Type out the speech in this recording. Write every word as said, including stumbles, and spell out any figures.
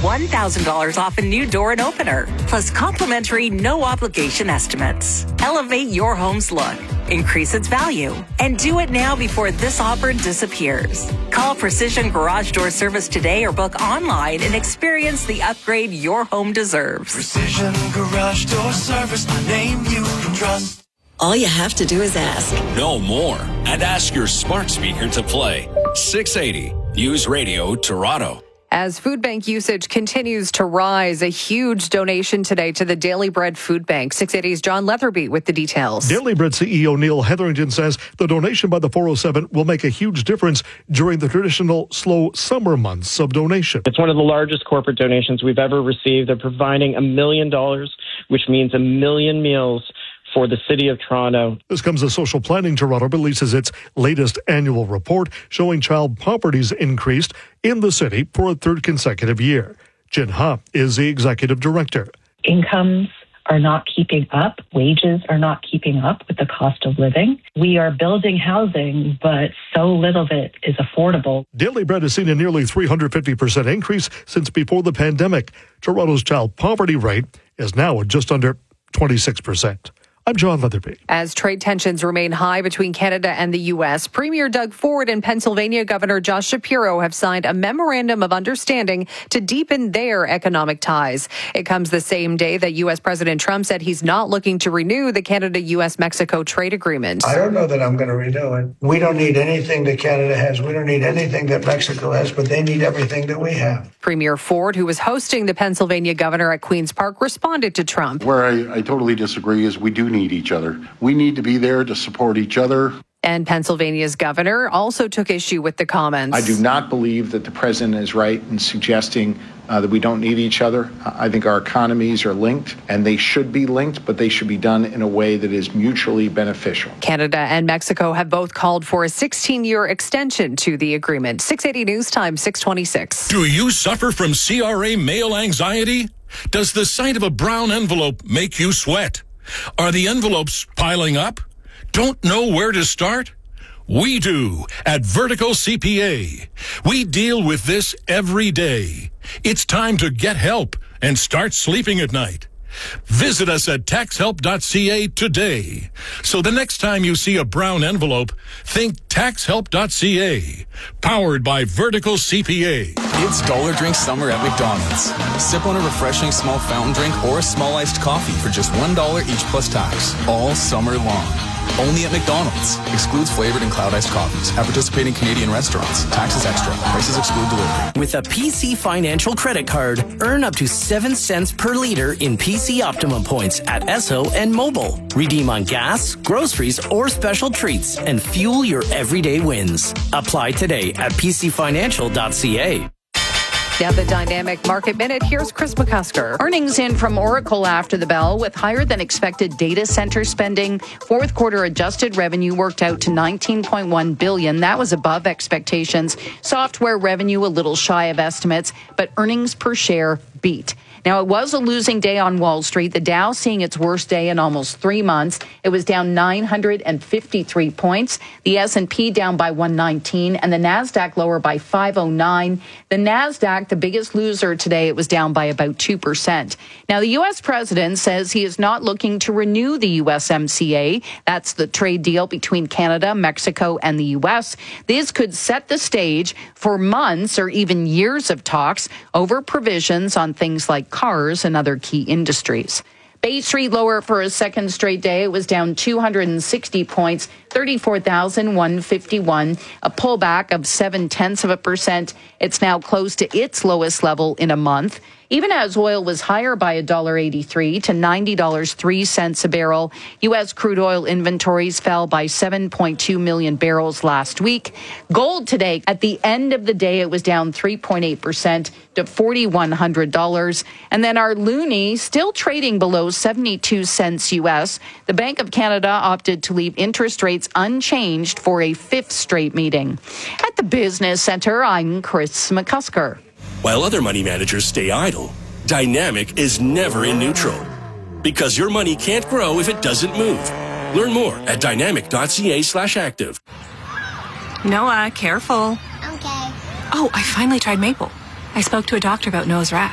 one thousand dollars off a new door and opener, plus complimentary no-obligation estimates. Elevate your home's look, increase its value, and do it now before this offer disappears. Call Precision Garage Door Service today or book online and experience the upgrade your home deserves. Precision Garage Door Service, a name you can trust. All you have to do is ask. No more. And ask your smart speaker to play. six eighty. Use Radio Toronto. As food bank usage continues to rise, a huge donation today to the Daily Bread Food Bank. six eighty's John Leatherby with the details. Daily Bread C E O Neil Hetherington says the donation by the four oh seven will make a huge difference during the traditional slow summer months of donation. It's one of the largest corporate donations we've ever received. They're providing a million dollars, which means a million meals for the City of Toronto. This comes as Social Planning Toronto releases its latest annual report showing child poverty's increased in the city for a third consecutive year. Jin Ha is the executive director. Incomes are not keeping up. Wages are not keeping up with the cost of living. We are building housing, but so little of it is affordable. Daily Bread has seen a nearly three hundred fifty percent increase since before the pandemic. Toronto's child poverty rate is now at just under twenty-six percent. I'm John Leatherby. As trade tensions remain high between Canada and the U S, Premier Doug Ford and Pennsylvania Governor Josh Shapiro have signed a memorandum of understanding to deepen their economic ties. It comes the same day that U S President Trump said he's not looking to renew the Canada-U S Mexico trade agreement. I don't know that I'm going to renew it. We don't need anything that Canada has. We don't need anything that Mexico has, but they need everything that we have. Premier Ford, who was hosting the Pennsylvania governor at Queen's Park, responded to Trump. Where I, I totally disagree is we do need each other. We need to be there to support each other. And Pennsylvania's governor also took issue with the comments. I do not believe that the president is right in suggesting uh, that we don't need each other. I think our economies are linked, and they should be linked, but they should be done in a way that is mutually beneficial. Canada and Mexico have both called for a sixteen-year extension to the agreement. six eighty News Time, six twenty-six. Do you suffer from C R A mail anxiety? Does the sight of a brown envelope make you sweat? Are the envelopes piling up? Don't know where to start? We do at Vertical C P A. We deal with this every day. It's time to get help and start sleeping at night. Visit us at tax help dot c a today. So the next time you see a brown envelope, think tax help dot c a. Powered by Vertical C P A. It's Dollar Drink Summer at McDonald's. Sip on a refreshing small fountain drink or a small iced coffee for just one dollar each plus tax. All summer long. Only at McDonald's. Excludes flavored and cloud iced coffees. At participating Canadian restaurants. Taxes extra. Prices exclude delivery. With a P C Financial credit card, earn up to seven cents per liter in P C Optimum points at Esso and Mobile. Redeem on gas, groceries, or special treats and fuel your everyday wins. Apply today at p c financial dot c a. Now the Dynamic Market Minute. Here's Chris McCusker. Earnings in from Oracle after the bell with higher than expected data center spending. Fourth quarter adjusted revenue worked out to nineteen point one billion dollars. That was above expectations. Software revenue a little shy of estimates, but earnings per share beat. Now, it was a losing day on Wall Street. The Dow seeing its worst day in almost three months. It was down nine hundred fifty-three points. The S and P down by one nineteen and the NASDAQ lower by five oh nine. The NASDAQ, the biggest loser today, it was down by about two percent. Now, the U S president says he is not looking to renew the U S M C A. That's the trade deal between Canada, Mexico, and the U S. This could set the stage for months or even years of talks over provisions on things like cars and other key industries. Bay Street lower for a second straight day. It was down two hundred sixty points, thirty-four thousand one hundred fifty-one, a pullback of seven tenths of a percent. It's now close to its lowest level in a month. Even as oil was higher by one dollar eighty-three to ninety dollars and three cents a barrel, U S crude oil inventories fell by seven point two million barrels last week. Gold today, at the end of the day, it was down three point eight percent to four thousand one hundred dollars. And then our loonie still trading below seventy-two cents U S. The Bank of Canada opted to leave interest rates unchanged for a fifth straight meeting. At the Business Center, I'm Chris McCusker. While other money managers stay idle, Dynamic is never in neutral. Because your money can't grow if it doesn't move. Learn more at dynamic dot c a slash active. Noah, careful. Okay. Oh, I finally tried maple. I spoke to a doctor about Noah's rat.